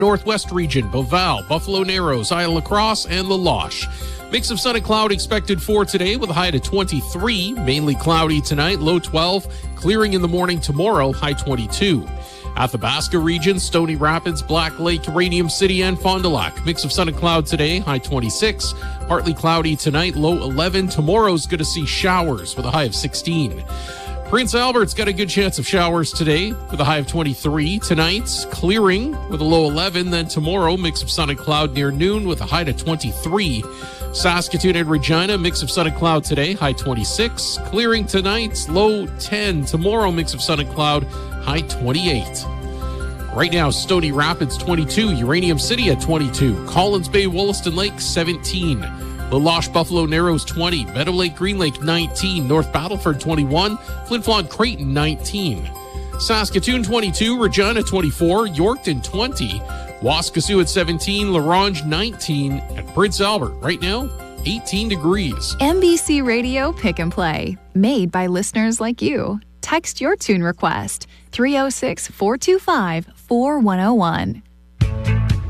Northwest region, Beauval, Buffalo Narrows, Isle La Crosse, and La Loche. Mix of sun and cloud expected for today with a high to 23. Mainly cloudy tonight, low 12. Clearing in the morning tomorrow, high 22. Athabasca region, Stony Rapids, Black Lake, Uranium City, and Fond du Lac. Mix of sun and cloud today, high 26. Partly cloudy tonight, low 11. Tomorrow's going to see showers with a high of 16. Prince Albert's got a good chance of showers today with a high of 23. Tonight's clearing with a low 11. Then tomorrow, mix of sun and cloud near noon with a high to 23. Saskatoon and Regina, mix of sun and cloud today, high 26. Clearing tonight, low 10. Tomorrow, mix of sun and cloud, high 28. Right now, Stony Rapids 22, Uranium City at 22, Collins Bay, Wollaston Lake 17. La Loche, Buffalo Narrows 20, Meadow Lake, Green Lake 19, North Battleford 21, Flin Flon, Creighton 19, Saskatoon 22, Regina 24, Yorkton 20, Waskesiu at 17, La Ronge 19, and Prince Albert right now 18 degrees. MBC Radio Pick and Play, made by listeners like you. Text your tune request 306-425-4101.